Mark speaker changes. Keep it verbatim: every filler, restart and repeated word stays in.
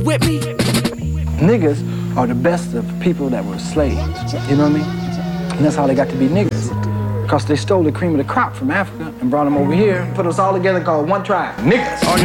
Speaker 1: with me.
Speaker 2: Niggas are the best of people that were slaves. You know what I mean? And that's how they got to be niggas. Because they stole the cream of the crop from Africa and brought them over here and put us all together called one tribe. Niggas.